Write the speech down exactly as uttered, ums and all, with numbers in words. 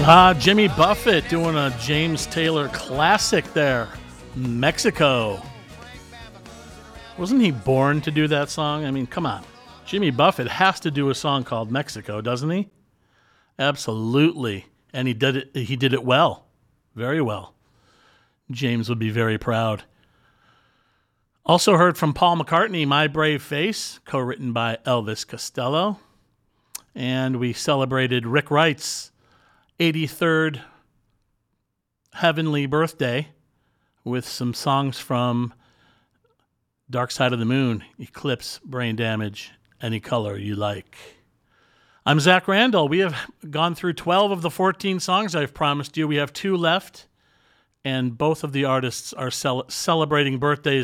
Ah, Jimmy Buffett doing a James Taylor classic there. Mexico. Wasn't he born to do that song? I mean, come on. Jimmy Buffett has to do a song called Mexico, doesn't he? Absolutely. And he did it he did it well. Very well. James would be very proud. Also heard from Paul McCartney, My Brave Face, co-written by Elvis Costello. And we celebrated Rick Wright's eighty-third heavenly birthday with some songs from Dark Side of the Moon, Eclipse, Brain Damage, Any Color You Like. I'm Zach Randall. We have gone through twelve of the fourteen songs I've promised you. We have two left, and both of the artists are cel- celebrating birthdays